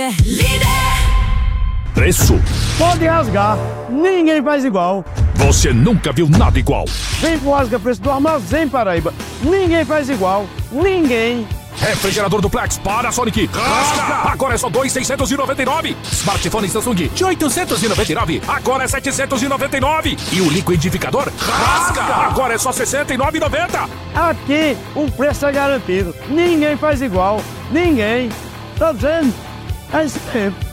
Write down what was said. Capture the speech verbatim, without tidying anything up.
Preço. Pode rasgar, ninguém faz igual. Você nunca viu nada igual. Vem pro Rasga Preço do Armazém Paraíba. Ninguém faz igual, ninguém. Refrigerador duplex para Sonic. Rasga! Agora é só dois mil seiscentos e noventa e nove. Smartphone Samsung de oitocentos e noventa e nove. Agora é setecentos e noventa e nove. E o liquidificador. Rasga! Agora é só sessenta e nove reais e noventa centavos. Aqui o preço é garantido. Ninguém faz igual, ninguém. Tá dizendo? É isso mesmo.